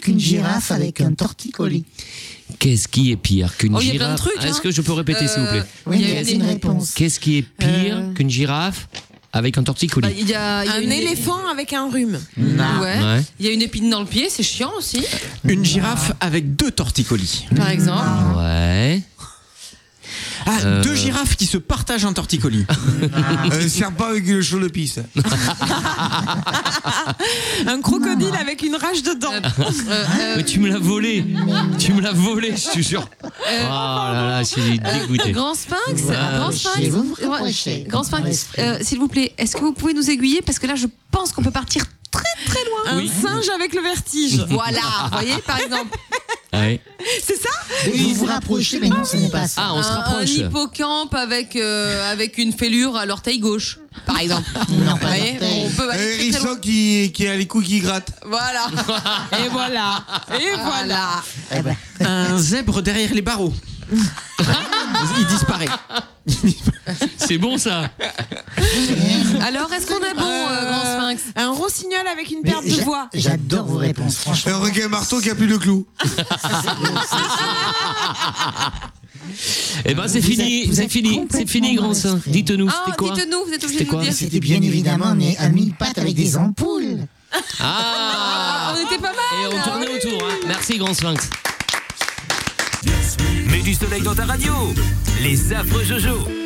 qu'une girafe avec un torticolis? Qu'est-ce qui est pire qu'une il y a plein de girafe? trucs, Est-ce que je peux répéter, s'il vous plaît? Oui, c'est une réponse. Qu'est-ce qui est pire qu'une girafe avec un torticolis? Il y a Un une éléphant avec un rhume. Ouais. Il y a une épine dans le pied, c'est chiant aussi, Une girafe avec 2 torticolis. par exemple. Ouais. Ah, 2 girafes qui se partagent un torticolis. Serpent avec le chaud de pisse. Un crocodile avec une rage dedans. Mais tu me l'as volé. Tu me l'as volé, je te jure. Oh là là, je suis dégoûté. Grand Sphinx, Vous vous rapprochez. Grand Sphinx, s'il vous plaît, est-ce que vous pouvez nous aiguiller? Parce que là, je pense qu'on peut partir très très loin. Un singe avec le vertige. Voilà, vous voyez, par exemple. Ouais. C'est ça? Vous vous rapprochez, mais non, ce n'est pas ça. Ah, on se Un rapproche. hippocampe avec une fêlure à l'orteil gauche, par exemple. Non, Vous pas voyez, d'orteil. on peut Un aller très, très hérisson loin. qui a les couilles qui grattent. Voilà. Et voilà. Et voilà. Eh ben, Un zèbre derrière les barreaux. Il disparaît. C'est bon, ça. Alors, est-ce qu'on est bon, Grand Sphinx? Un rossignol avec une mais perte de voix. J'adore vos réponses, franchement. Un requin marteau qui a plus de clous. Eh ben, c'est Vous fini, êtes- vous c'est êtes fini, c'est complètement fini, grand saint. malesprit. Dites-nous, Ah, c'était quoi? dites-nous, vous êtes obligé C'était de nous quoi? dire. C'était bien évidemment à 1000 pattes avec des ampoules. Ah, On était pas mal. Et on tournait autour, hein. Merci, grand sphinx. Mets du soleil dans ta radio. Les affreux Jojo.